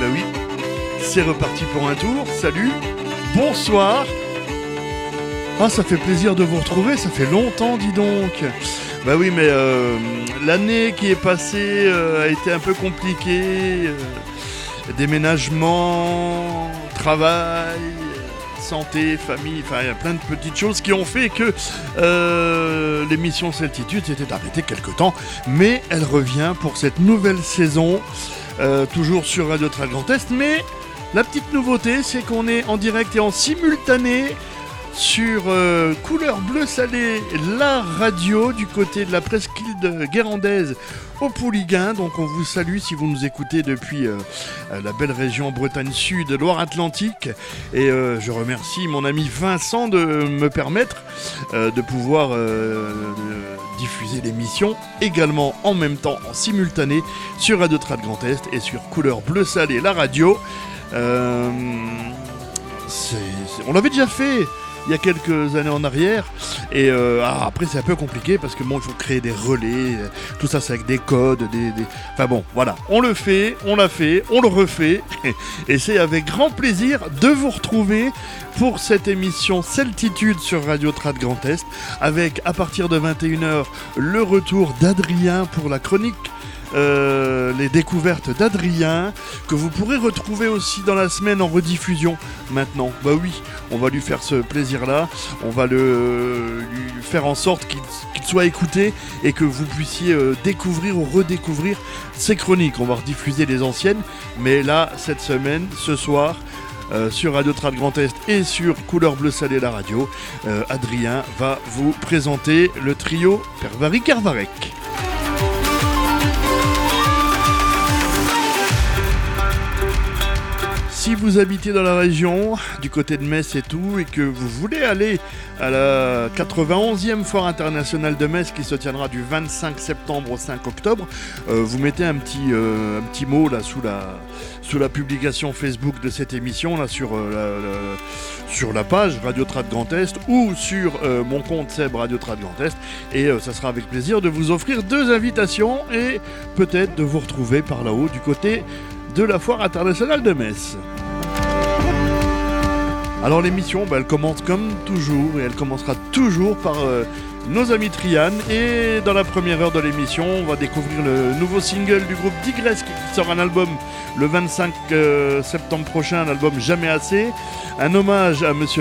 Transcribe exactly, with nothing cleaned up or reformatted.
bah oui, c'est reparti pour un tour. Salut, bonsoir. Ah, ça fait plaisir de vous retrouver, ça fait longtemps, dis donc. Bah oui, mais euh, l'année qui est passée euh, a été un peu compliquée. Euh, déménagement, travail, santé, famille, enfin il y a plein de petites choses qui ont fait que euh, l'émission Celtitude s'était arrêtée quelque temps, mais elle revient pour cette nouvelle saison, euh, toujours sur Radio Trad Grand Est, mais la petite nouveauté c'est qu'on est en direct et en simultané sur euh, Couleur Bleu Salé, la radio du côté de la presqu'île guérandaise au Pouliguen. Donc on vous salue si vous nous écoutez depuis euh, la belle région Bretagne Sud, Loire-Atlantique. Et euh, je remercie mon ami Vincent de me permettre euh, de pouvoir euh, de diffuser l'émission également en même temps, en simultané, sur Radio Trad Grand Est et sur Couleur Bleu Salé, la radio. Euh, c'est, c'est, on l'avait déjà fait il y a quelques années en arrière, et euh, ah, après c'est un peu compliqué parce que bon, il faut créer des relais, tout ça c'est avec des codes, des, des... enfin bon, voilà, on le fait, on l'a fait, on le refait, et c'est avec grand plaisir de vous retrouver pour cette émission Celtitude sur Radio Trad Grand Est, avec à partir de vingt et une heures le retour d'Adrien pour la chronique Euh, les découvertes d'Adrien, que vous pourrez retrouver aussi dans la semaine en rediffusion maintenant. Bah oui, on va lui faire ce plaisir-là, on va le, lui faire en sorte qu'il, qu'il soit écouté et que vous puissiez euh, découvrir ou redécouvrir ses chroniques. On va rediffuser les anciennes, mais là, cette semaine, ce soir, Euh, sur Radio Trad Grand Est et sur Couleur Bleu Salé la radio, euh, Adrien va vous présenter le trio Pervari-Kervarek. Si vous habitez dans la région, du côté de Metz et tout, et que vous voulez aller à la quatre-vingt-onzième Foire internationale de Metz qui se tiendra du vingt-cinq septembre au cinq octobre, euh, vous mettez un petit, euh, un petit mot là sous la, sous la publication Facebook de cette émission, là sur, euh, la, la, sur la page Radio Trad Grand Est ou sur euh, mon compte Seb Radio Trad Grand Est, et euh, ça sera avec plaisir de vous offrir deux invitations et peut-être de vous retrouver par là-haut du côté de la Foire internationale de Metz. Alors l'émission, bah, elle commence comme toujours et elle commencera toujours par euh, nos amis Trian, et dans la première heure de l'émission, on va découvrir le nouveau single du groupe Digresque qui sort un album le vingt-cinq septembre prochain, un album Jamais Assez, un hommage à Monsieur